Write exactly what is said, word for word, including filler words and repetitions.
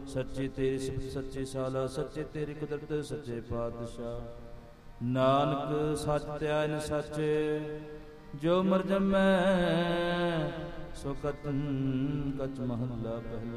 ਸੱਚੀ ਤੇਰੀ ਸਿਫਤ ਸੱਚੀ ਸਾਲਾ, ਸੱਚੇ ਤੇਰੀ ਕੁਦਰਤ ਸੱਚੇ ਪਾਤਸ਼ਾਹ। ਨਾਨਕ ਸੱਚ ਧਿਆਇ ਨ ਸੱਚ, ਜੋ ਮਰ ਜਮੈ ਸੋ ਕਤਨ ਕਚ ਮਹੱਲਾ ਪਹਿਲਾ।